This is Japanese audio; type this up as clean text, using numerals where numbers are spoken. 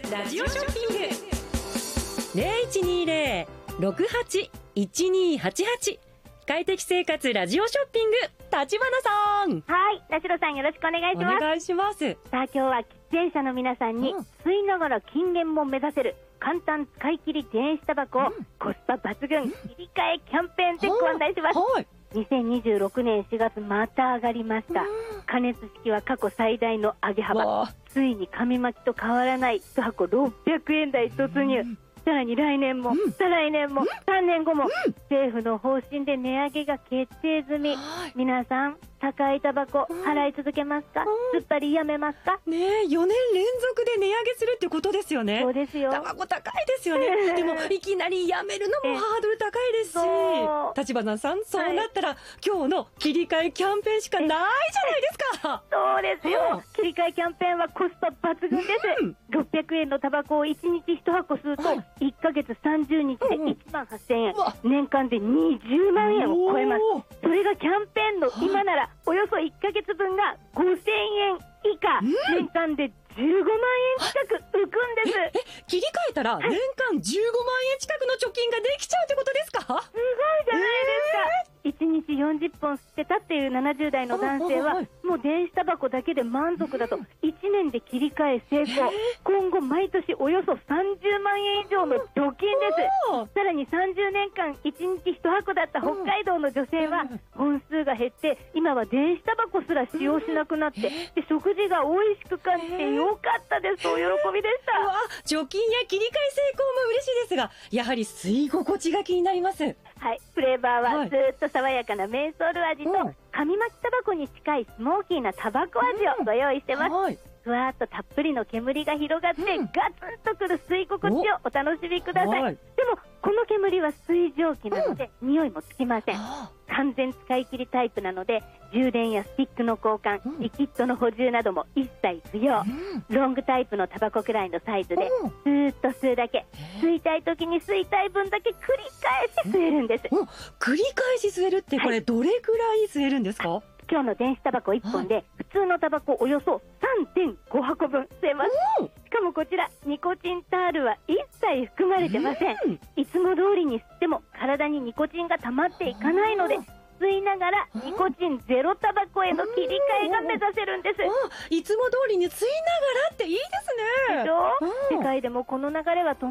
ラジオショッピング 0120-68-1288 快適生活ラジオショッピング、立花さん。 はい、田代さんよろしくお願いします。 お願いします。 さあ今日は喫煙者の皆さんに、吸いながら禁煙も目指せる簡単使い切り電子タバコをコスパ抜群切り替えキャンペーンでご案内します。2026年4月また上がりました。加熱式は過去最大の上げ幅。ついに紙巻きと変わらない1箱600円台突入。さらに来年も、再来年も、3年後も、政府の方針で値上げが決定済み。皆さん、高いタバコ払い続けますか？すっぱりやめますか？ ねえ、4年連続で値上げするってことですよね。 そうですよ。 タバコ高いですよね。でもいきなりやめるのもハードル高いですし、立花さん、そうなったら、今日の切り替えキャンペーンしかないじゃないですか。 そうですよ。切り替えキャンペーンはコスパ抜群です。600円のタバコを1日1箱吸うと、1ヶ月30日で1万8000円、年間で20万円を超えます。それがキャンペーンの今ならおよそ1ヶ月分が5000円以下、年間で15万円近く浮くんです。 切り替えたら年間15万円近くの貯金ができちゃうってことですか？すごいじゃないですか。1日40本吸ってたっていう70代の男性はもう電子タバコだけで満足だと、1年で切り替え成功。今後毎年およそ30万円以上の貯金です。さらに30年間1日1箱だった北海道の女性は本数が減って今は電子タバコすら使用しなくなって、で食事が美味しく感じてよかったです。お喜びでした。 貯金や切り替え成功も嬉しいですが、やはり吸い心地が気になります。 はい、フレーバーはずっと爽やかなメンソール味と紙巻きタバコに近いスモーキーなタバコ味をご用意してます。ふわーっとたっぷりの煙が広がってガツンとくる吸い心地をお楽しみください。でもこの煙は水蒸気なので匂いもつきません。完全使い切りタイプなので充電やスティックの交換、リキッドの補充なども一切不要。ロングタイプのタバコくらいのサイズでスーッと吸うだけ、吸いたい時に吸いたい分だけ繰り返し吸えるんです。 繰り返し吸えるってこれどれくらい吸えるんですか？ 今日の電子タバコ1本で普通のタバコおよそ 3.5 箱分吸えます。しかもこちらニコチンタールは一切含まれてません。いつも通りに吸っても体にニコチンが溜まっていかないので、吸いながらニコチンゼロタバコへの切り替えが目指せるんです。 いつも通りに吸いながらっていいですね。 世界でもこの流れは